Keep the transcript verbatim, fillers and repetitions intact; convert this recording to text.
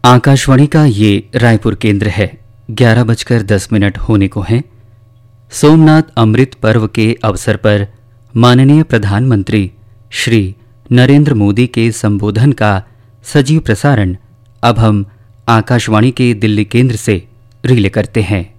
आकाशवाणी का ये रायपुर केंद्र है। ग्यारह बजकर दस मिनट होने को हैं। सोमनाथ अमृत पर्व के अवसर पर माननीय प्रधानमंत्री श्री नरेंद्र मोदी के संबोधन का सजीव प्रसारण अब हम आकाशवाणी के दिल्ली केंद्र से रिले करते हैं।